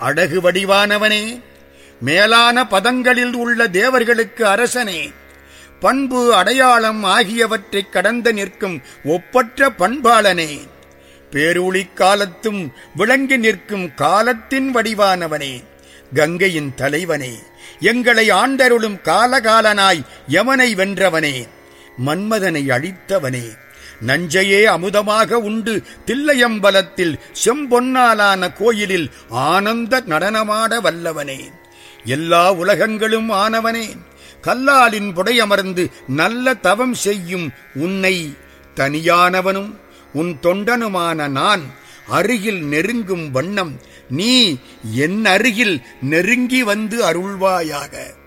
அழகு வடிவானவனே, மேலான பதங்களில் உள்ள தேவர்களுக்கு அரசனே, பண்பு அடையாளம் ஆகியவற்றைக் கடந்து நிற்கும் ஒப்பற்ற பண்பாளனே, பேரொளி காலத்தும் விளங்கி நிற்கும் காலத்தின் வடிவானவனே, கங்கையின் தலைவனே, எங்களை ஆண்டருளும் காலகாலனாய் யமனை வென்றவனே, மன்மதனை அழித்தவனே, நஞ்சையே அமுதமாக உண்டு தில்லையம்பலத்தில் செம்பொன்னாலான கோயிலில் ஆனந்த நடனமாட வல்லவனே, எல்லா உலகங்களும் ஆனவனே, கல்லாலின் புடையமர்ந்து நல்ல தவம் செய்யும் உன்னை தனியானவனும் உன் தொண்டனுமான நான் அருகில் நெருங்கும் வண்ணம் நீ என் அருகில் நெருங்கி வந்து அருள்வாயாக.